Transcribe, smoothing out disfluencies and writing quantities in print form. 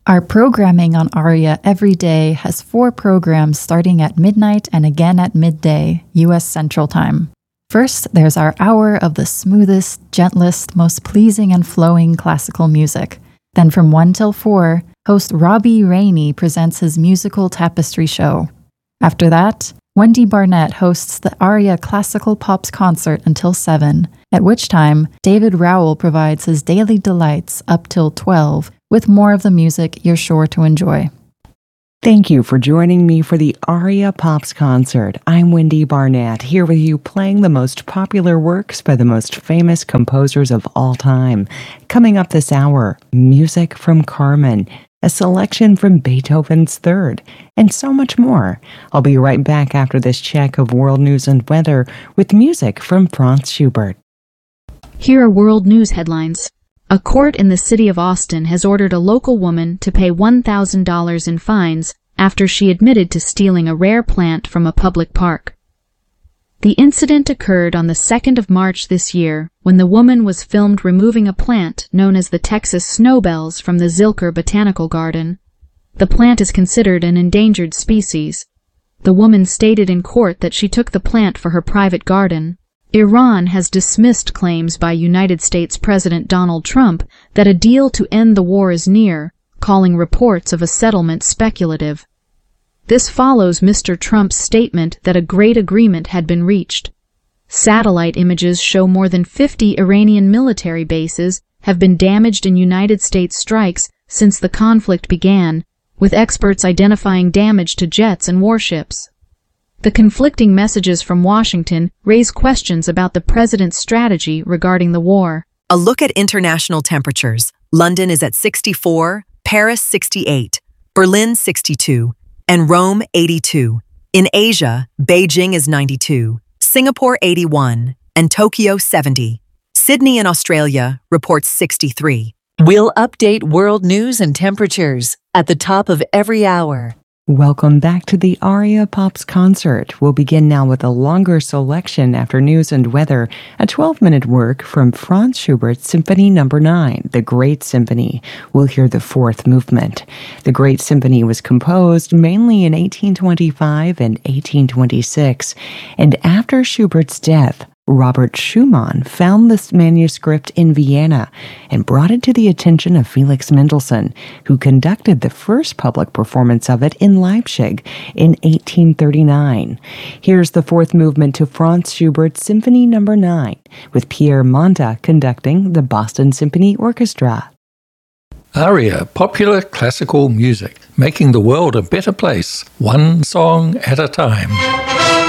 Our programming on ARIA every day has 4 programs starting at midnight and again at midday, U.S. Central Time. First, there's our hour of the smoothest, gentlest, most pleasing and flowing classical music. Then from 1 till 4, host Robbie Rainey presents his musical tapestry show. After that, Wendy Barnett hosts the ARIA Classical Pops concert until 7, at which time David Rowell provides his daily delights up till 12, with more of the music you're sure to enjoy. Thank you for joining me for the ARIA Pops concert. I'm Wendy Barnett, here with you playing the most popular works by the most famous composers of all time. Coming up this hour, music from Carmen, a selection from Beethoven's Third, and so much more. I'll be right back after this check of world news and weather with music from Franz Schubert. Here are world news headlines. A court in the city of Austin has ordered a local woman to pay $1,000 in fines after she admitted to stealing a rare plant from a public park. The incident occurred on the 2nd of March this year when the woman was filmed removing a plant known as the Texas snowbells from the Zilker Botanical Garden. The plant is considered an endangered species. The woman stated in court that she took the plant for her private garden. Iran has dismissed claims by United States President Donald Trump that a deal to end the war is near, calling reports of a settlement speculative. This follows Mr. Trump's statement that a great agreement had been reached. Satellite images show more than 50 Iranian military bases have been damaged in United States strikes since the conflict began, with experts identifying damage to jets and warships. The conflicting messages from Washington raise questions about the president's strategy regarding the war. A look at international temperatures. London is at 64, Paris 68, Berlin 62, and Rome 82. In Asia, Beijing is 92, Singapore 81, and Tokyo 70. Sydney in Australia reports 63. We'll update world news and temperatures at the top of every hour. Welcome back to the ARIA Pops concert. We'll begin now with a longer selection after news and weather, a 12-minute work from Franz Schubert's Symphony No. 9, the Great Symphony. We'll hear the 4th movement. The Great Symphony was composed mainly in 1825 and 1826, and after Schubert's death, Robert Schumann found this manuscript in Vienna and brought it to the attention of Felix Mendelssohn, who conducted the first public performance of it in Leipzig in 1839. Here's the 4th movement to Franz Schubert's Symphony No. 9, with Pierre Montand conducting the Boston Symphony Orchestra. ARIA, popular classical music, making the world a better place, one song at a time.